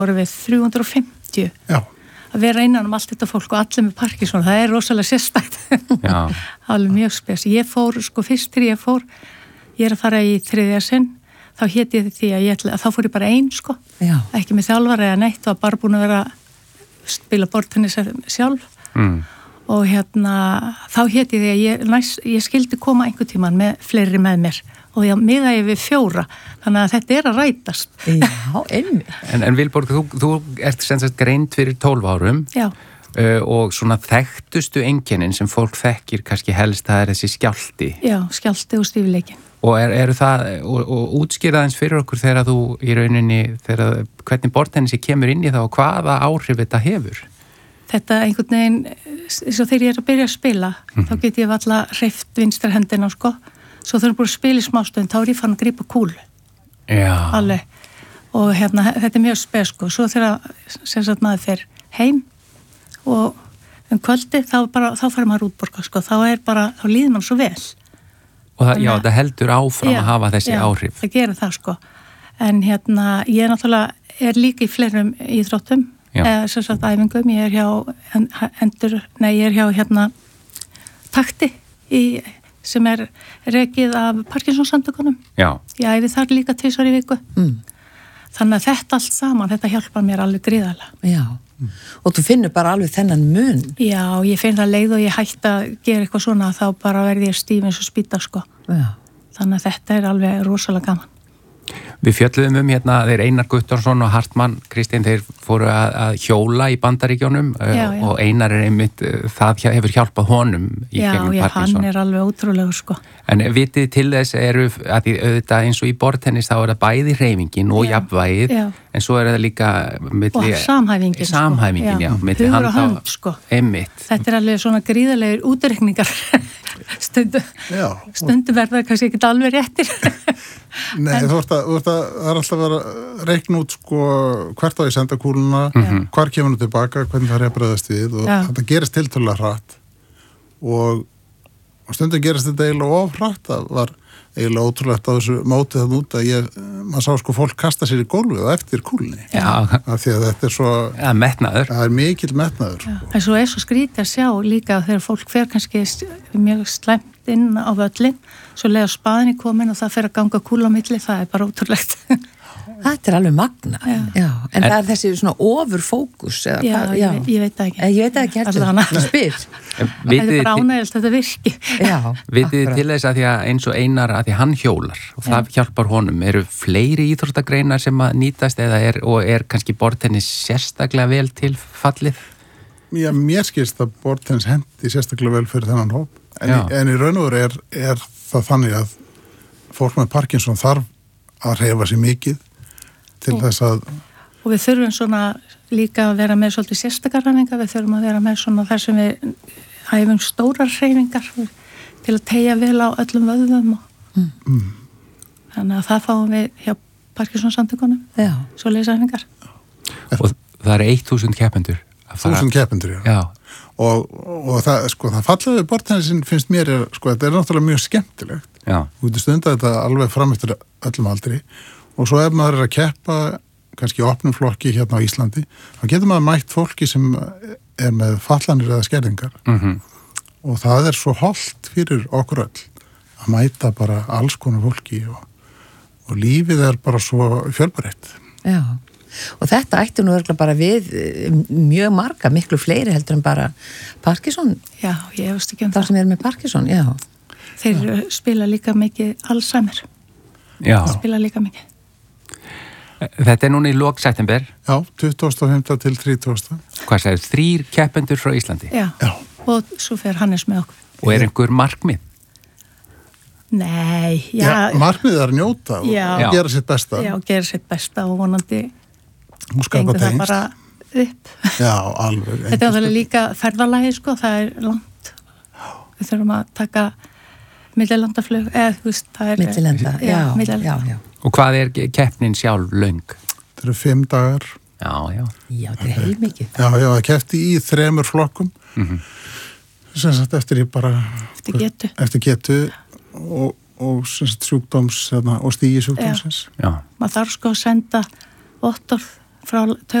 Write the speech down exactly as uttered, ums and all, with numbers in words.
voru við þrjú hundruð og fimmtíu. Já. Að vera innan um allt þetta fólk og allir með Parkinson, það er rosalega sérstætt. Já. Alveg mjög spes. Ég fór, sko, fyrst þegar ég fór, ég er að fara í þriðja sinn, þá hét ég því að ég ætla, að þá fór ég bara ein, sko. Já. Ekki með þjálfara eða neitt, og bara búin að vera að spila borðtennis sjálf. Mm. Og hérna, þá hét ég því að ég, næs, ég skildi koma einhver tíman með fleiri með mér. Og ég miða ég við fjóra, þannig að þetta er að rætast. Já, einmitt. En, en Vilborg, þú, þú ert sem sagt greind fyrir tólf árum. Já. Uh, og svona þekktustu einkennin sem fólk þekkir kannski helst, það er þessi skjálfti. Já, skjálfti og stífleikin. Og er, eru það, og, og útskýrða eins fyrir okkur þegar þú í rauninni, þegar, hvernig borðtennissi kemur inn í það og hvaða áhrif þetta hefur? Þetta einhvern veginn, eins og þegar ég er að byrja að spila, mm-hmm. þá get ég valla hreift vinstra hendina, sko. Svo þegar ég búin að spila í smástöðin, þá er ég fann að grípa kúlu. Já. Alveg. Og hérna, þetta er mjög spes, sko. Svo þegar, sem sagt, maður fer heim og um kvöldi, þá bara, þá fær maður útborga, sko. Þá er bara, þá líður mann svo vel. Og það, já, það heldur áfram já, að hafa þessi já, áhrif. Já, það gerir það, sko. En hérna, ég er náttúrulega, er líka í fleirum íþróttum, eða sem sagt, æfingum. Ég er hjá, endur, nei, ég er hjá, hérna, takti í sem er rekið af Parkinson-samtökunum. Já. Ég æfi þar líka tvisvar í viku. Mm. Þannig að þetta allt saman, þetta hjálpar mér alveg gríðarlega. Já, mm. og þú finnur bara alveg þennan mun. Já, ég finn það leið og ég hætti að gera eitthvað svona, þá bara verði ég stíf eins og spýta, sko. Já. Þannig að þetta er alveg rosalega gaman. Við fjölluðum um hérna, þeir Einar Guttormsson og Hartmann Kristín, þeir fóru að, að hjóla í Bandaríkjónum já, já. Og Einar er einmitt, það hefur hjálpað honum í já, gegnum já, Parkinson. Já, hann er alveg ótrúlegur, sko. En vitið til þess eru, að því auðvitað eins og í borðtennis, þá er það bæði hreyfingin og jafnvægið, en svo er það líka milli, og samhæfingin, samhæfingin, sko. já, milli hugur handa og hönd, sko. Einmitt. Þetta er alveg svona gríðarlegir útreikningar. Stundu, stundu verða kannski ekki alveg réttir. Nei, en, þú ert að, þú ert að, það er alltaf að vera að reikna út, sko, hvert á ég senda kúluna, mm-hmm. hvar kemur hún tilbaka, hvernig það er að bregðast við og já. Þetta gerist tiltölulega hratt og, og stundum gerist þetta eiginlega of hratt, það var eiginlega ótrúlegt á þessu mótið það út að ég, maður sá sko fólk kasta sér í gólfið og eftir kúlunni. Já. Af því að þetta er svo... Ja, metnaður. Það er mikill metnaður. Já. En svo er svo skrítið að sjá líka þegar fólk fer kannski mjög slæmt inn á völlin, svo lega spaðinni komin og það fer að ganga kúla á milli, það er bara ótrúlegt. Þetta er alveg magna. Já. Já. En, en það er þessi svona ofurfókus. Eða já, hvað? Já, ég, ég veit það ekki. Ég veit það ekki heldur. Það spyr. Þetta er bara ánægilegt, þetta virki. Já. Vitið til þess að því að eins og Einar að því hann hjólar og það já. Hjálpar honum. Eru fleiri íþróttagreinar sem að nýtast eða er, og er kannski borðtennis sérstaklega vel til fallið? Já, mér skilst að borðtennis hendi sérstaklega vel fyrir þennan hóp. En, í, en í raun og veru er, er það þannig að fólk með Parkinson þarf að hreyfa sig mikið til og, þess að... Og við þurfum svona líka að vera með svolítið sérstakar hreyfingar, við þurfum að vera með svona þar sem við hæfum stórar hreyfingar til að teygja vel á öllum vöðvum og mm. þannig að það fáum við hjá Parkinson-samtökunum, svo leysæfingar. Og það er eitt þúsund keppendur. Þúsund keppendur, já. Já. Og, og það, sko, það fallega við borðtennisinn finnst mér, er, sko, þetta er náttúrulega mjög skemmtilegt. Já. Þú getur stundað þetta alveg fram eftir öllum aldri og svo ef maður er að keppa kannski í opnum flokki hérna á Íslandi, þá getur maður mætt fólki sem er með fallanir eða skerðingar mm-hmm. og það er svo holdt fyrir okkur öll að mæta bara alls konar fólki og, og lífið er bara svo fjölbreytt. Já. Og þetta ætti nú örgulega bara við mjög marga, miklu fleiri heldur en bara Parkinson. Já, ég veist ekki um það. Það sem er með Parkinson, já. Þeir já. Spila líka mikið Alzheimer. Já. Þeir spila líka mikið. Þetta er núna í lok september. Já, tuttugasta og fimmta til þrítugasta. Hvað segir, þrír keppendur frá Íslandi? Já. Já. Og svo fer Hannes með okkur. Og er einhver markmið? Nei, já. Já, markmið er að njóta og já. Gera sitt besta. Já, gera sitt besta og vonandi og skapa gengur það bara upp. Já, alveg. Þetta er alveg líka ferðalagi, sko, það er langt. Já. Við þurfum að taka millilandaflug, eða þú veist, það er... Millilanda, já, já, millilanda. Já, já. Og hvað er keppnin sjálf löng? Það eru fimm dagar. Já, já. Já, þetta er heilmikið. Já, já, það keppti í þremur flokkum. Mm-hmm. Sem sagt, eftir ég bara... Eftir getu. Eftir getu og, og sem sagt, sjúkdóms, og stígi sjúkdómsins. Já. Maður þarf sko að senda vottorð frá